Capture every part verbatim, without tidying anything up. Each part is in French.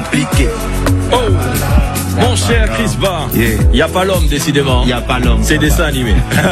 compliqué. Oh, mon cher Chris Ba, il Yeah. n'y a pas l'homme décidément. Il n'y a pas l'homme. C'est dessin animé.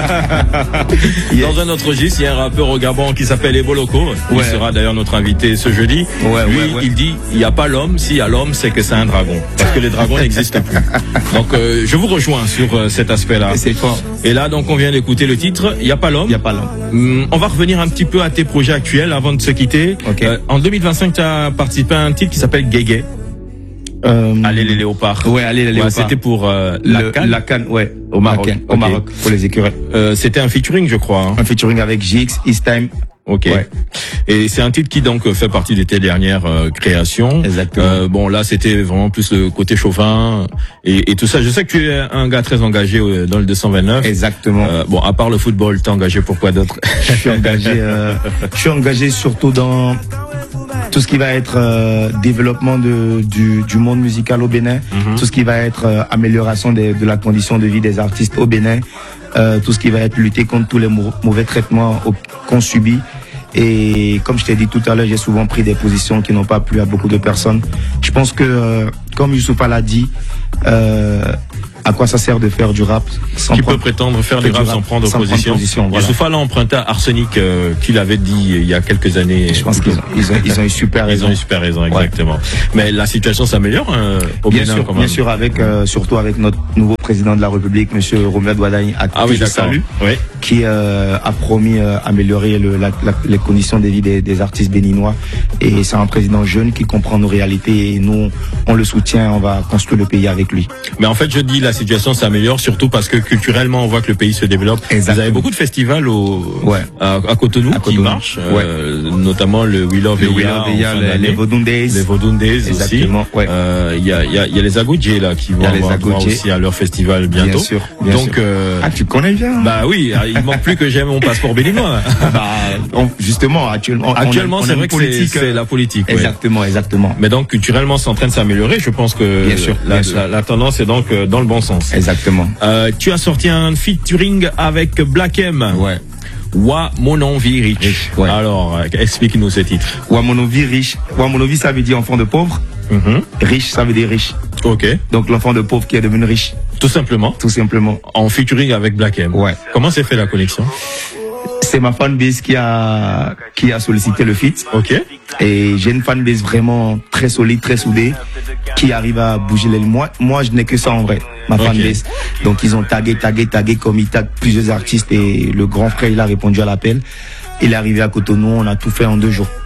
Yeah. Dans un autre registre, il y a un rappeur au Gabon qui s'appelle Eboloko. Il Ouais. sera d'ailleurs notre invité ce jeudi. Ouais, Lui, ouais, ouais. il dit, il n'y a pas l'homme. S'il y a l'homme, c'est que c'est un dragon. Parce que les dragons n'existent plus. Donc, euh, je vous rejoins sur euh, cet aspect-là. C'est fort. Et là, donc, on vient d'écouter le titre. Il n'y a pas l'homme. Il n'y a pas l'homme. Hum, on va revenir un petit peu à tes projets actuels avant de se quitter. Ok. Euh, en deux mille vingt-cinq, tu as participé à un titre qui s'appelle Guégué. Euh, Allez les léopards. Ouais, allez les Ouais, léopards. C'était pour euh, la Le- Cannes. La Cannes, ouais. Au Maroc. La Cannes, Au Ok. Maroc, pour les écureuils. Euh, c'était un featuring, je crois. Hein. Un featuring avec J X, East Time. Ok. Ouais. Et c'est un titre qui donc fait partie de tes dernières euh, créations. Exactement. Euh, bon là, c'était vraiment plus le côté chauvin et, et tout ça. Je sais que tu es un gars très engagé euh, dans le deux cent vingt-neuf. Exactement. Euh, bon, à part le football, t'es engagé pour quoi d'autre? Je suis engagé, euh, je suis engagé surtout dans tout ce qui va être euh, développement de, du, du monde musical au Bénin, Mhm. tout ce qui va être euh, amélioration des- de la condition de vie des artistes au Bénin, euh, tout ce qui va être lutter contre tous les mau- mauvais traitements au- qu'on subit. Et comme je t'ai dit tout à l'heure, j'ai souvent pris des positions qui n'ont pas plu à beaucoup de personnes. Je pense que, euh, comme Youssoufa l'a dit, euh, à quoi ça sert de faire du rap sans Qui peut prendre- prétendre faire du du rap rap sans prendre sans prendre position. position, voilà. Youssoufa l'a emprunté à Arsenic, euh, qu'il avait dit il y a quelques années. Je pense qu'ils ont, ils ont, ils ont eu super Ils raison. ont eu super raison, exactement. Mais la situation s'améliore hein, au Bien Bénin sûr, quand bien même. sûr, avec euh, surtout avec notre nouveau président de la République, Monsieur Romuald Ouaddaï, à Ah qui oui, je d'accord. salue, Oui. qui euh, a promis euh, améliorer le, la, la- les conditions de vie des, des artistes béninois. Et c'est un président jeune qui comprend nos réalités et nous, on le soutient, on va construire le pays avec lui. Mais en fait, je dis la situation s'améliore surtout parce que culturellement, on voit que le pays se développe. Exactement. Vous avez beaucoup de festivals au, Ouais. à, à Cotonou, À qui Cotonou. marchent, euh, notamment le We Love Le Eya We Love en Eya, fin les- d'année. les Vodun Days. Les Vodun Days aussi. Exactement, ouais. Euh, Il y, a, il y, a, il y a les Agoudiers là qui vont y a les avoir droit Agoudiers. aussi à leur festival bientôt. Bien sûr, bien Donc, sûr. euh, Ah, tu connais bien. bah oui, il manque plus que j'aime mon passeport béninois. Bah, on- justement, actuellement, on- Actuellement, on a- on c'est a vrai une que c'est politique, c'est la politique. ouais. Exactement, exactement. Mais donc culturellement, c'est en train de s'améliorer. Je pense que Bien sûr, la, bien sûr. la, la tendance est donc euh, dans le bon sens. Exactement. Euh, tu as sorti un featuring avec Black M. Ouais. Wa mon envie rich. Rich, ouais. Alors, euh, explique-nous ce titre. Wamonovi riche. Wamonovi, ça veut dire enfant de pauvre. Mhm. Riche, ça veut dire riche. Ok, Donc l'enfant de pauvre qui est devenu riche, tout simplement. tout simplement. En featuring avec Black M. Ouais. Comment s'est fait la connexion? C'est ma fanbase qui a qui a sollicité le feat. Ok. Et j'ai une fanbase vraiment très solide, très soudée, qui arrive à bouger les lignes. Moi, moi, je n'ai que ça en vrai, ma Ok. fanbase. Donc ils ont tagué, tagué, tagué, comme ils taguent plusieurs artistes. Et le grand frère, il a répondu à l'appel. Il est arrivé à Cotonou, on a tout fait en deux jours.